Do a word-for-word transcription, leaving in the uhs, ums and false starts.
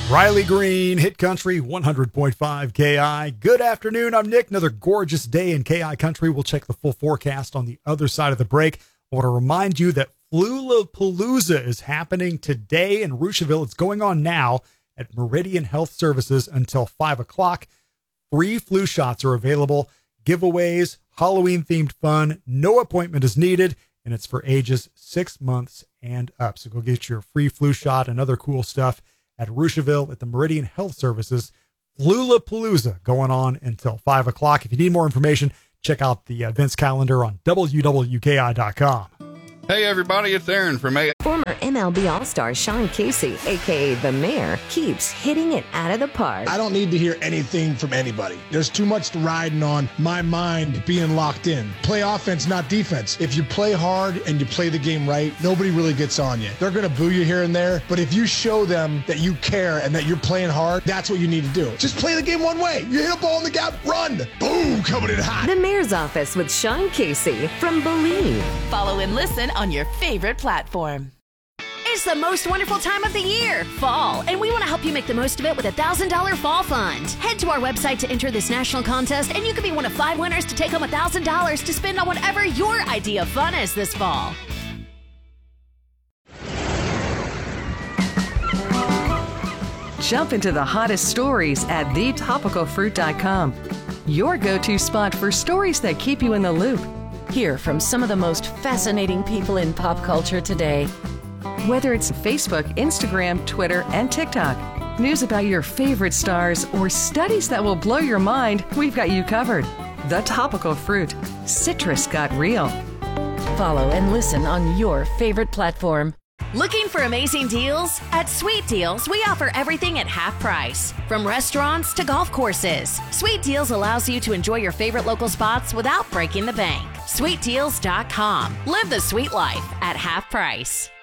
Riley Green, Hit Country, one hundred point five K I. Good afternoon, I'm Nick. Another gorgeous day in K I Country. We'll check the full forecast on the other side of the break. I want to remind you that Flulapalooza is happening today in Rushville. It's going on now at Meridian Health Services until five o'clock. Free flu shots are available, giveaways, Halloween-themed fun. No appointment is needed, and it's for ages six months and up. So go get your free flu shot and other cool stuff at Rushville at the Meridian Health Services. Flulapalooza going on until five o'clock. If you need more information, check out the events calendar on W W K I dot com. Hey everybody, it's Aaron from A. Former M L B All-Star Sean Casey, a k a. The Mayor, keeps hitting it out of the park. I don't need to hear anything from anybody. There's too much riding on my mind being locked in. Play offense, not defense. If you play hard and you play the game right, nobody really gets on you. They're going to boo you here and there, but if you show them that you care and that you're playing hard, that's what you need to do. Just play the game one way. You hit a ball in the gap, run. Boom, coming in hot. The Mayor's Office with Sean Casey from Believe. Follow and listen on your favorite platform. It's the most wonderful time of the year, fall, and we want to help you make the most of it with a one thousand dollars Fall Fund. Head to our website to enter this national contest, and you could be one of five winners to take home one thousand dollars to spend on whatever your idea of fun is this fall. Jump into the hottest stories at the topical fruit dot com, your go-to spot for stories that keep you in the loop. Hear from some of the most fascinating people in pop culture today. Whether it's Facebook, Instagram, Twitter, and TikTok, news about your favorite stars, or studies that will blow your mind, we've got you covered. The Topical Fruit. Citrus got real. Follow and listen on your favorite platform. Looking for amazing deals? At Sweet Deals, we offer everything at half price. From restaurants to golf courses, Sweet Deals allows you to enjoy your favorite local spots without breaking the bank. sweet deals dot com. Live the sweet life at half price.